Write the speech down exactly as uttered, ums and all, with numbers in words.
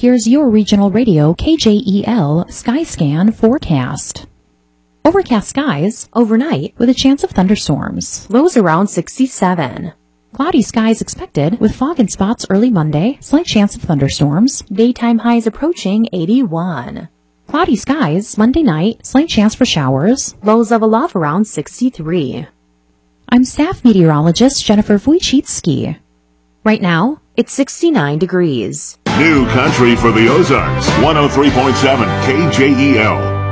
Here's your regional radio K J E L Skyscan forecast. Overcast skies overnight with a chance of thunderstorms. Lows around sixty-seven. Cloudy skies expected with fog in spots early Monday. Slight chance of thunderstorms. Daytime highs approaching eighty-one. Cloudy skies Monday night. Slight chance for showers. Lows level off around sixty-three. I'm staff meteorologist Jennifer Wojcicki. Right now, it's sixty-nine degrees. New country for the Ozarks. one oh three point seven K J E L.